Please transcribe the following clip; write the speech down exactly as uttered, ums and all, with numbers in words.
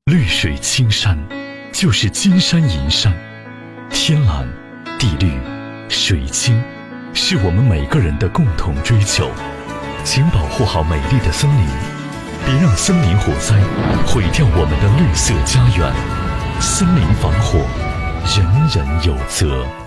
绿水青山，就是金山银山。天蓝、地绿、水清，是我们每个人的共同追求。请保护好美丽的森林，别让森林火灾毁掉我们的绿色家园。森林防火，人人有责。